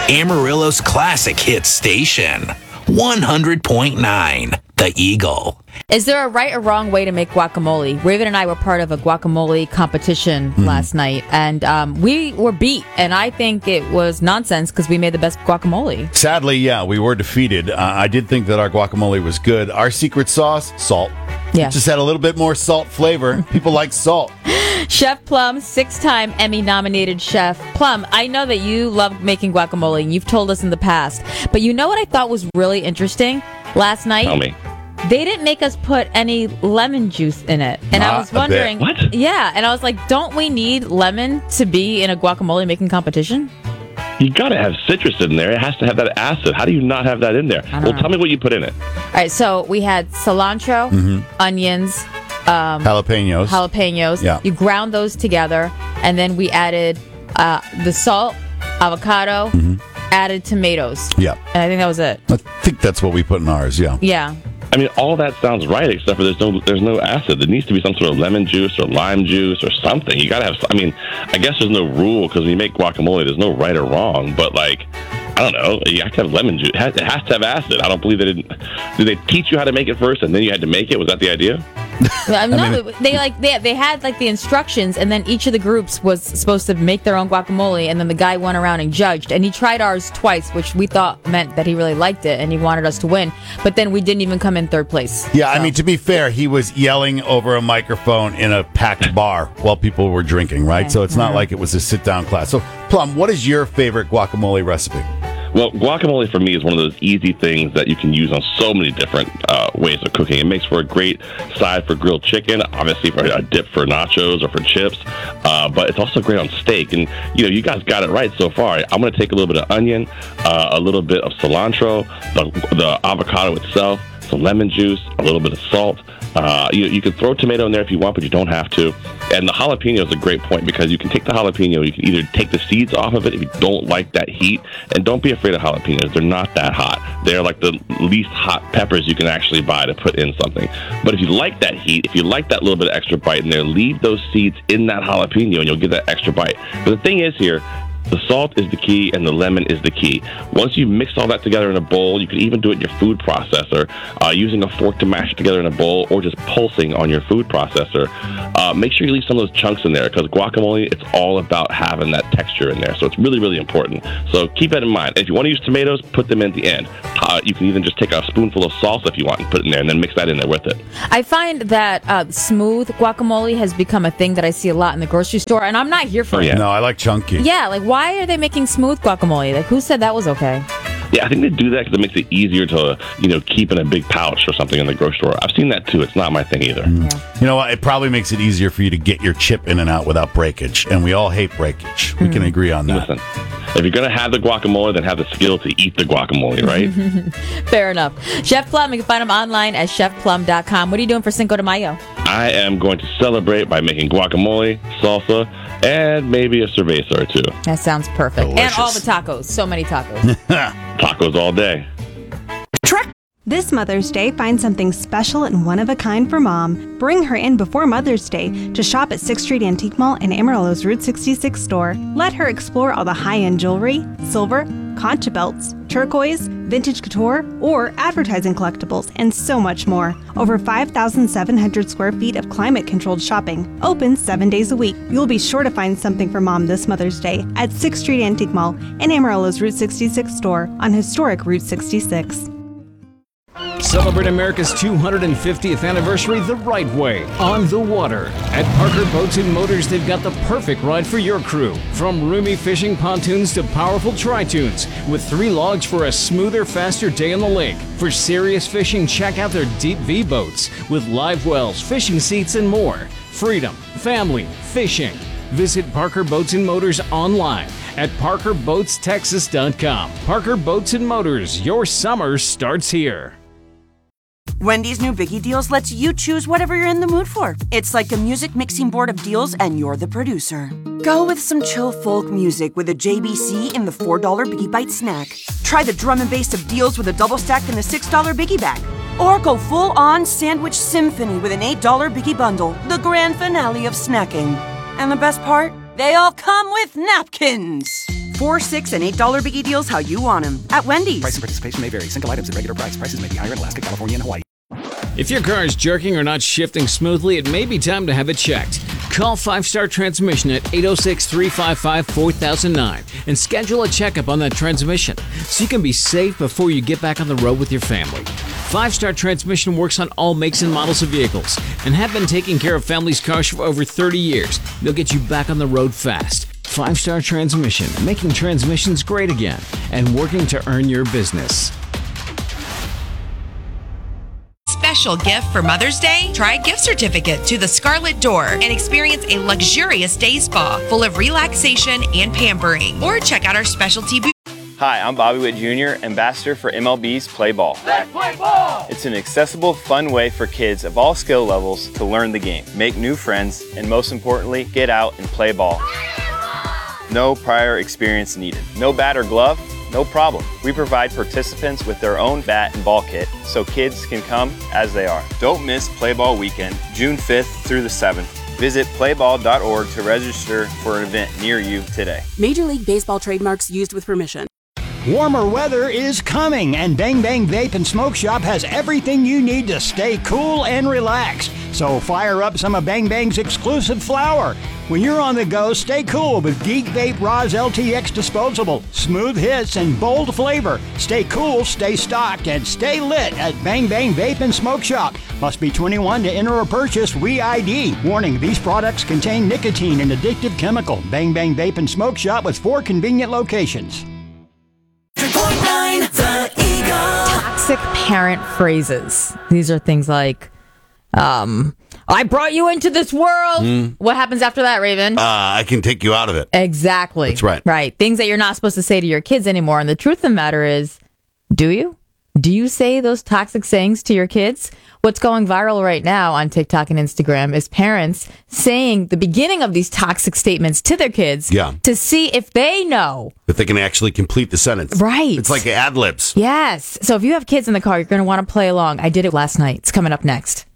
Amarillo's classic hit station, 100.9 The Eagle. Is there a right or wrong way to make guacamole? Raven and I were part of a guacamole competition last night, and we were beat, and I think it was nonsense because we made the best guacamole. Sadly, yeah, we were defeated. I did think that our guacamole was good. Our secret sauce, salt. Yeah. It just had a little bit more salt flavor. People like salt. Chef Plum, 6-time Emmy-nominated chef. Plum, I know that you love making guacamole, and you've told us in the past, but you know what I thought was really interesting last night? Tell me. They didn't make us put any lemon juice in it. And I was wondering, what? Yeah, and I was like, don't we need lemon to be in a guacamole making competition? You got to have citrus in there. It has to have that acid. How do you not have that in there? Well, tell me what you put in it. All right, so we had cilantro, onions, Jalapenos. Yeah. You ground those together, and then we added the salt, avocado, added tomatoes. Yeah. And I think that was it. I think that's what we put in ours, yeah. Yeah. I mean, all that sounds right, except for there's no acid. There needs to be some sort of lemon juice or lime juice or something. You got to have, I mean, I guess there's no rule because when you make guacamole, there's no right or wrong. But, like, I don't know. You have to have lemon juice. It has to have acid. I don't believe they didn't. Did they teach you how to make it first and then you had to make it? Was that the idea? They had like the instructions, and then each of the groups was supposed to make their own guacamole, and then the guy went around and judged, and he tried ours twice, which we thought meant that he really liked it and he wanted us to win, but then we didn't even come in third place. Yeah, so. I mean, to be fair, he was yelling over a microphone in a packed bar while people were drinking, right? So it's not like it was a sit-down class. So, Plum, what is your favorite guacamole recipe? Well, guacamole for me is one of those easy things that you can use on so many different ways of cooking. It makes for a great side for grilled chicken, obviously for a dip for nachos or for chips, but it's also great on steak. And, you know, you guys got it right so far. I'm going to take a little bit of onion, a little bit of cilantro, the avocado itself, some lemon juice, a little bit of salt. You can throw tomato in there if you want, but you don't have to. And the jalapeno is a great point because you can take the jalapeno, you can either take the seeds off of it if you don't like that heat, and don't be afraid of jalapenos. They're not that hot. They're like the least hot peppers you can actually buy to put in something. But if you like that heat, if you like that little bit of extra bite in there, leave those seeds in that jalapeno and you'll get that extra bite. But the thing is here, the salt is the key and the lemon is the key. Once you mix all that together in a bowl, you can even do it in your food processor, using a fork to mash it together in a bowl or just pulsing on your food processor. Make sure you leave some of those chunks in there because guacamole, it's all about having that texture in there. So it's really, really important. So keep that in mind. If you want to use tomatoes, put them in at the end. You can even just take a spoonful of salsa if you want and put it in there and then mix that in there with it. I find that smooth guacamole has become a thing that I see a lot in the grocery store, and I'm not here for it. No, I like chunky. Yeah, like why are they making smooth guacamole? Like who said that was okay? Yeah, I think they do that because it makes it easier to, keep in a big pouch or something in the grocery store. I've seen that too. It's not my thing either. Yeah. You know what? It probably makes it easier for you to get your chip in and out without breakage, and we all hate breakage. We can agree on that. Listen, if you're going to have the guacamole, then have the skill to eat the guacamole, right? Fair enough. Chef Plum, you can find him online at chefplum.com. What are you doing for Cinco de Mayo? I am going to celebrate by making guacamole, salsa, and maybe a cerveza or two. That sounds perfect. Delicious. And all the tacos. So many tacos. Tacos all day. This Mother's Day, find something special and one-of-a-kind for Mom. Bring her in before Mother's Day to shop at 6th Street Antique Mall and Amarillo's Route 66 store. Let her explore all the high-end jewelry, silver, concha belts, turquoise, vintage couture, or advertising collectibles, and so much more. Over 5,700 square feet of climate-controlled shopping. Open 7 days a week. You'll be sure to find something for Mom this Mother's Day at 6th Street Antique Mall and Amarillo's Route 66 store on historic Route 66. Celebrate America's 250th anniversary the right way, on the water. At Parker Boats and Motors, they've got the perfect ride for your crew. From roomy fishing pontoons to powerful tri-tunes, with 3 logs for a smoother, faster day on the lake. For serious fishing, check out their Deep V boats, with live wells, fishing seats, and more. Freedom, family, fishing. Visit Parker Boats and Motors online at parkerboatstexas.com. Parker Boats and Motors, your summer starts here. Wendy's new Biggie Deals lets you choose whatever you're in the mood for. It's like a music mixing board of deals, and you're the producer. Go with some chill folk music with a JBC in the $4 Biggie Bite snack. Try the drum and bass of deals with a double stack in the $6 Biggie Bag. Or go full-on sandwich symphony with an $8 Biggie Bundle, the grand finale of snacking. And the best part? They all come with napkins! 4, $6, and $8 biggie deals how you want them at Wendy's. Price and participation may vary. Single items at regular price. Prices may be higher in Alaska, California, and Hawaii. If your car is jerking or not shifting smoothly, it may be time to have it checked. Call 5 Star Transmission at 806-355-4009 and schedule a checkup on that transmission so you can be safe before you get back on the road with your family. 5 Star Transmission works on all makes and models of vehicles and have been taking care of families' cars for over 30 years. They'll get you back on the road fast. 5 Star Transmission, making transmissions great again and working to earn your business. Special gift for Mother's Day? Try a gift certificate to the Scarlet Door and experience a luxurious day spa full of relaxation and pampering. Or check out our specialty boutique. Hi, I'm Bobby Witt Jr., ambassador for MLB's Play Ball. Let's play ball! It's an accessible, fun way for kids of all skill levels to learn the game, make new friends, and most importantly, get out and play ball. No prior experience needed. No bat or glove? No problem. We provide participants with their own bat and ball kit so kids can come as they are. Don't miss Play Ball Weekend, June 5th through the 7th. Visit playball.org to register for an event near you today. Major League Baseball trademarks used with permission. Warmer weather is coming, and Bang Bang Vape and Smoke Shop has everything you need to stay cool and relaxed. So fire up some of Bang Bang's exclusive flower. When you're on the go, stay cool with Geek Vape Roz LTX Disposable. Smooth hits and bold flavor. Stay cool, stay stocked, and stay lit at Bang Bang Vape and Smoke Shop. Must be 21 to enter or purchase WeID. Warning, these products contain nicotine and addictive chemical. Bang Bang Vape and Smoke Shop with 4 convenient locations. Toxic parent phrases. These are things like, I brought you into this world. What happens after that, Raven? I can take you out of it. Exactly. That's right. Right. Things that you're not supposed to say to your kids anymore. And the truth of the matter is, do you? Do you say those toxic sayings to your kids? What's going viral right now on TikTok and Instagram is parents saying the beginning of these toxic statements to their kids to see if they know. If they can actually complete the sentence. Right. It's like ad libs. Yes. So if you have kids in the car, you're going to want to play along. I did it last night. It's coming up next.